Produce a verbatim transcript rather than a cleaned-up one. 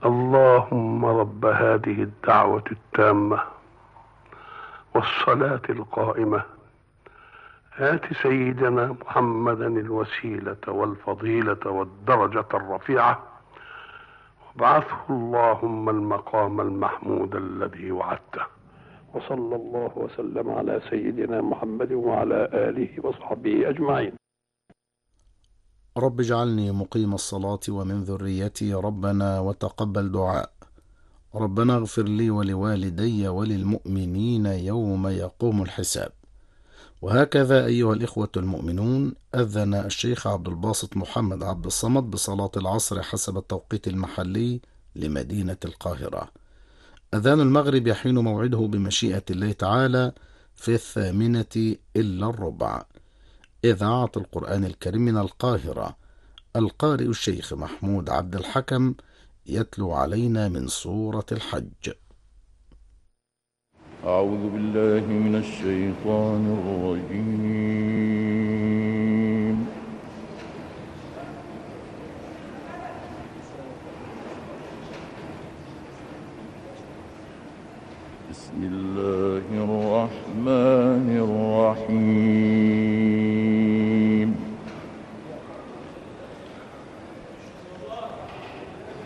اللهم رب هذه الدعوة التامة والصلاة القائمة، آت سيدنا محمدا الوسيلة والفضيلة والدرجة الرفيعة، وابعثه اللهم المقام المحمود الذي وعدته. وصلى الله وسلم على سيدنا محمد وعلى آله وصحبه أجمعين. رب اجعلني مقيم الصلاة ومن ذريتي ربنا وتقبل دعاء. ربنا اغفر لي ولوالدي وللمؤمنين يوم يقوم الحساب. وهكذا أيها الإخوة المؤمنون، أذن الشيخ عبد الباسط محمد عبد الصمد بصلاة العصر حسب التوقيت المحلي لمدينة القاهرة. أذان المغرب يحين موعده بمشيئة الله تعالى في الثامنة إلا الربع. إذاعة القرآن الكريم من القاهرة، القارئ الشيخ محمود عبد الحكم يتلو علينا من سورة الحج. أعوذ بالله من الشيطان الرجيم. بسم الله الرحمن الرحيم.